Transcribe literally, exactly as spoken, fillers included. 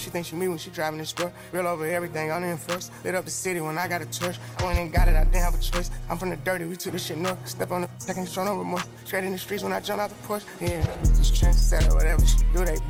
She thinks she me when she driving this truck. Real over everything, on the enforce. Lit up the city when I got a torch. I went and got it, I didn't have a choice. I'm from the dirty, we took this shit north. Step on the second, show no remorse. Straight in the streets when I jump out the porch. Yeah, this trendsetter, whatever she do, they